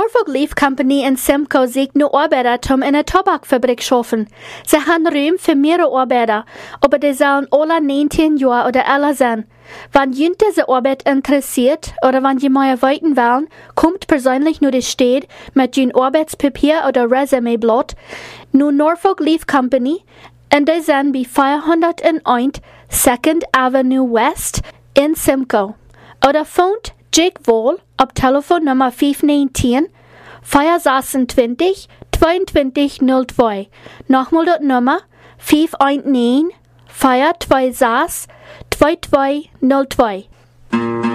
Norfolk Leaf Company in Simcoe sucht nur Arbeiter zum in der Tabakfabrik schaffen. Sie haben Raum für mehrere Arbeiter, aber die sollen alle 19 Jahre oder älter sein. Wenn jemand diese Arbeit interessiert oder wenn Sie mehr weiten wollen, kommt persönlich nur die Stadt mit Ihrem Arbeitspapier oder Resümeblatt nur Norfolk Leaf Company und die sind bei 401 2nd Avenue West in Simcoe. Oder phont Jake Wall auf Telefonnummer 519 426 2202. Nochmal das Nummer 519 426 2202.